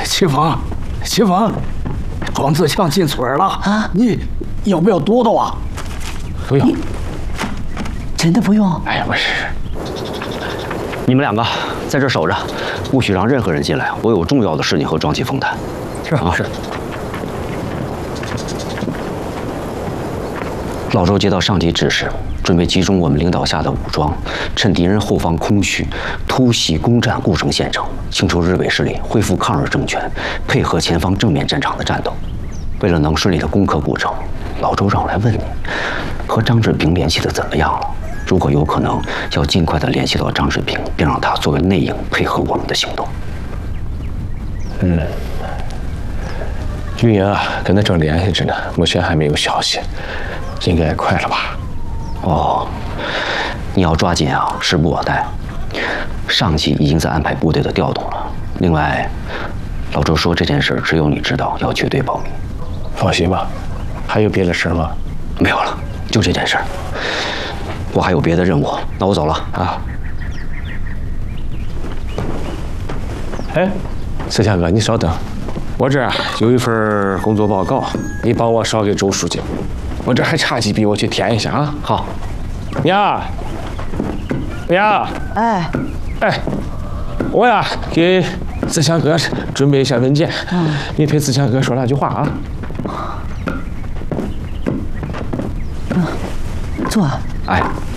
齐峰，齐峰，庄子强进村了啊！你要不要躲躲啊？ 不用， 真的不用？ 哎呀，不是。 你们两个在这守着，不许让任何人进来。我有重要的事情和庄启峰谈。 是啊，是。 老周接到上级指示，准备集中我们领导下的武装，趁敌人后方空虚，突袭攻占固城县城，清除日伪势力，恢复抗日政权，配合前方正面战场的战斗。为了能顺利的攻克固城，老周让我来问你，和张志平联系的怎么样了？如果有可能，要尽快的联系到张志平，并让他作为内应配合我们的行动。 军营啊，跟他正联系着呢，目前还没有消息，应该快了吧？ 哦，你要抓紧啊，时不我待。上级已经在安排部队的调动了。另外，老周说这件事只有你知道，要绝对保密。 放心吧，还有别的事吗？ 没有了，就这件事。我还有别的任务，那我走了啊。 哎，思强哥，你稍等，我这有一份工作报告，你帮我捎给周书记。我这还差几笔，我去填一下啊。 好。 呀，呀， 哎， 我呀给思强哥准备一下文件，你陪思强哥说两句话啊。 坐。 哎。